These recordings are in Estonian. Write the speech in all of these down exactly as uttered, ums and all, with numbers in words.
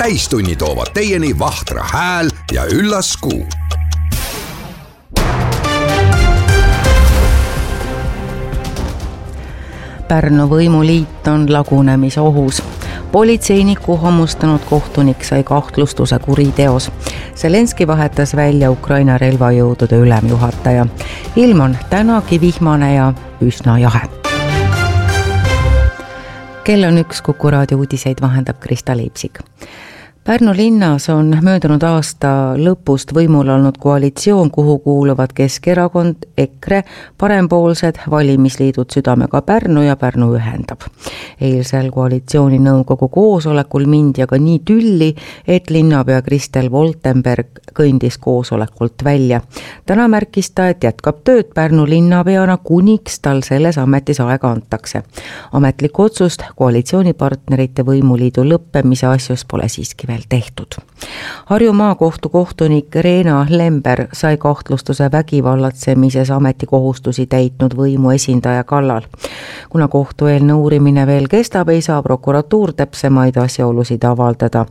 täistunni toovad teieni Vahtra hääl ja üllas kuu. Pärnu võimuliit on lagunemisohus. Politseiniku hammustanud kohtunik sai kahtlustuse kuriteos. Zelenski vahetas välja Ukraina relvajõudude ülemjuhataja. Ilm on tänagi vihmane ja üsna jahe. Kell on üks, Kuku raadio uudiseid vahendab Krista Leipsik. Pärnu linnas on möödunud aasta lõpust võimul olnud koalitsioon, kuhu kuuluvad Keskerakond, EKRE, parempoolsed, valimisliidud Südamega Pärnu ja Pärnu ühendab. Eilsel koalitsiooni nõukogu koosolekul mindi aga nii tülli, et linnapea Kristel Woltenberg kõndis koosolekult välja. Täna märkis ta, et jätkab tööd Pärnu linnapeana, kuniks tal selles ametis aega antakse. Ametlik otsust koalitsioonipartnerite võimuliidu lõppemise asjus pole siiski veel tehtud. Harju maakohtu kohtunik Reena Lember sai kahtlustuse vägivallatsemises ametikohustusi täitnud võimu esindaja kallal. Kuna kohtueelne uurimine veel kestab, ei saa prokuratuur täpsemaid asjaolusid avaldada.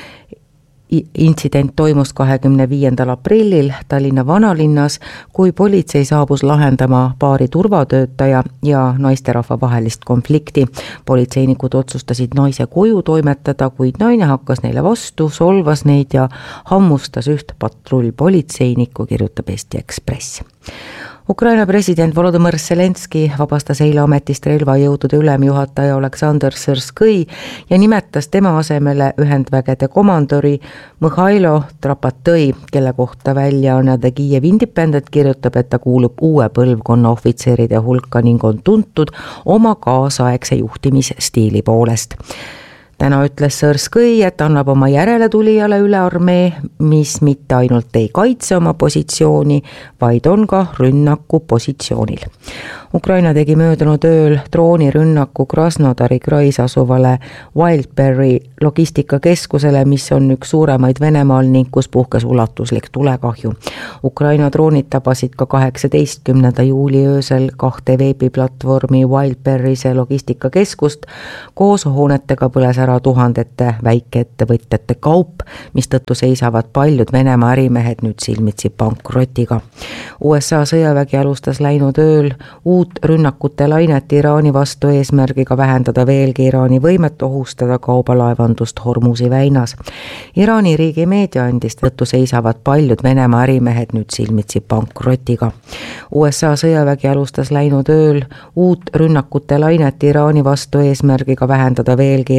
Intsident toimus kahekümne viiendal aprillil Tallinna vanalinnas, kui politsei saabus lahendama paari turvatöötaja ja naisterahva vahelist konflikti. Politseinikud otsustasid naise koju toimetada, kuid naine hakkas neile vastu, solvas neid ja hammustas üht patrullpolitseinikku, kirjutab Eesti Ekspress. Ukraina president Volodõmõr Zelenski vabastas eile ametist relvajõudude ülemjuhataja Oleksandr Sõrskõi ja nimetas tema asemele ühendvägede komandori Mihhailo Trapatõi, kelle kohta väljaanne The Kiev Independent kirjutab, et ta kuulub uue põlvkonna ohvitseride hulka ning on tuntud oma kaasaegse juhtimisstiili poolest. Täna ütles Sõrskõi, et annab oma järeletulijale üle armee, mis mitte ainult ei kaitse oma positsiooni, vaid on ka rünnaku positsioonil. Ukraina tegi möödunud ööl droonirünnaku Krasnodari krais asuvale Wildberry logistikakeskusele, mis on üks suuremaid Venemaal ning kus puhkes ulatuslik tulekahju. Ukraina droonid tabasid ka kaheksateistkümnenda juuli öösel kahte veebiplatvormi Wildberry'se logistikakeskust. Koos hoonetega põles ära tuhandete väikeettevõtjate kaup, mis tõttu seisavad paljud Venemaa ärimehed nüüd silmitsi pankrotiga. U S A sõjavägi alustas läinud ööl uut rünnakute lainet Iraani vastu eesmärgiga vähendada veelgi Iraani võimet ohustada kaubalaevandust Hormuzi väinas. Iraani riigi meedia andis tõttu seisavad paljud Venemaa ärimehed nüüd silmitsi pankrotiga. U S A sõjavägi alustas läinud ööl uut rünnakute lainet Iraani vastu eesmärgiga vähendada veelgi